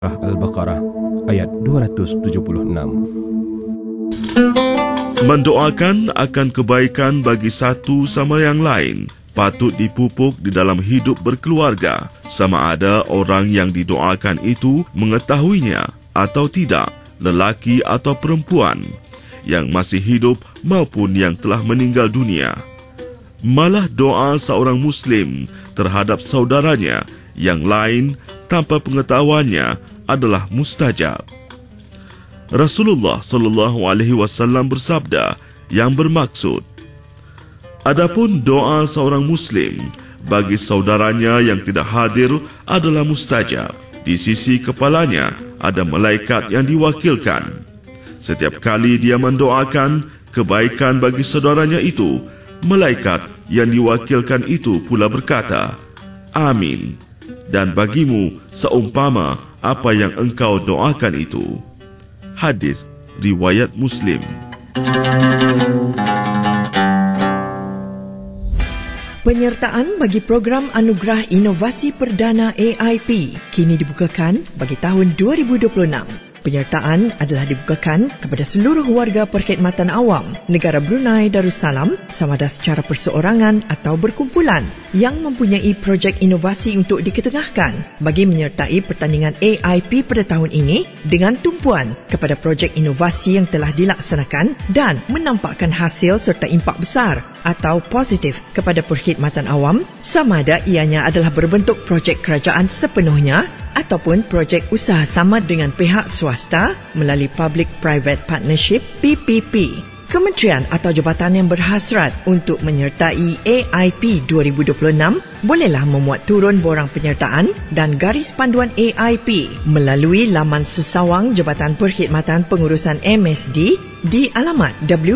Al-Baqarah ayat 276. Mendoakan akan kebaikan bagi satu sama yang lain patut dipupuk di dalam hidup berkeluarga, sama ada orang yang didoakan itu mengetahuinya atau tidak, lelaki atau perempuan, yang masih hidup maupun yang telah meninggal dunia. Malah doa seorang Muslim terhadap saudaranya yang lain tanpa pengetahuannya adalah mustajab. Rasulullah SAW bersabda yang bermaksud, adapun doa seorang Muslim bagi saudaranya yang tidak hadir adalah mustajab. Di sisi kepalanya ada malaikat yang diwakilkan. Setiap kali dia mendoakan kebaikan bagi saudaranya itu, malaikat yang diwakilkan itu pula berkata, Amin, dan bagimu seumpama apa yang engkau doakan itu. Hadis riwayat Muslim. Penyertaan bagi program Anugerah Inovasi Perdana AIP kini dibukakan bagi tahun 2026. Penyertaan adalah dibukakan kepada seluruh warga perkhidmatan awam negara Brunei Darussalam sama ada secara perseorangan atau berkumpulan yang mempunyai projek inovasi untuk diketengahkan bagi menyertai pertandingan AIP pada tahun ini dengan tumpuan kepada projek inovasi yang telah dilaksanakan dan menampakkan hasil serta impak besar atau positif kepada perkhidmatan awam, sama ada ianya adalah berbentuk projek kerajaan sepenuhnya ataupun projek usaha sama dengan pihak swasta melalui Public-Private Partnership PPP. Kementerian atau jabatan yang berhasrat untuk menyertai AIP 2026 bolehlah memuat turun borang penyertaan dan garis panduan AIP melalui laman sesawang Jabatan Perkhidmatan Pengurusan MSD di alamat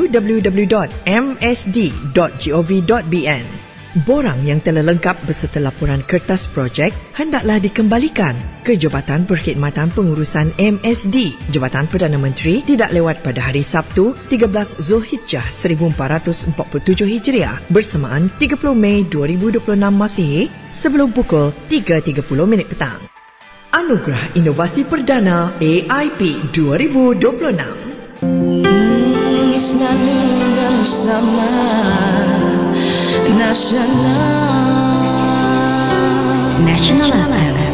www.msd.gov.bn. Borang yang telah lengkap beserta laporan kertas projek hendaklah dikembalikan ke Jabatan Perkhidmatan Pengurusan MSD, Jabatan Perdana Menteri tidak lewat pada hari Sabtu 13 Zulhijjah 1447 Hijriah bersamaan 30 Mei 2026 Masihi sebelum pukul 3.30 petang. Anugerah Inovasi Perdana AIP 2026. Selalu bersama Nasional FM.